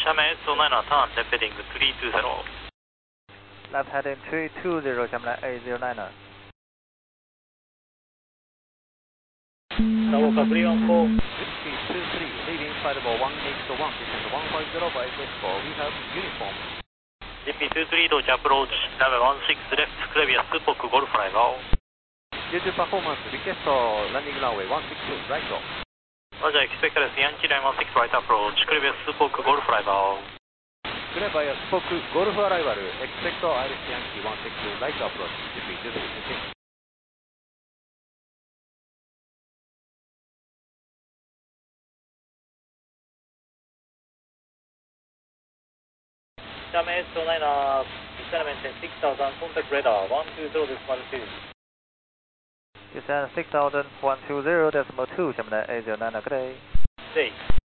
下面 S09 turn left heading 320. Left heading 320, Gemini A09er. Tower 314. Whiskey 23, leaving flight level 181, descend 150 by S4. We have uniform. GP23 Dodge approach, runway 16 left, clear via Spok Golf Arrival. YouTube performance, request landing runway 16 right off. Roger, expect Yankee 916 right approach, clear via Spok Golf Arrival. Clear via Spok Golf Arrival, expect Iris Yankee 16 right approach, GP23. 下面 S09 descend maintain 6000, contact radar 120.2. Descend 6000, 120.2, Gemini A09er, good day. Day.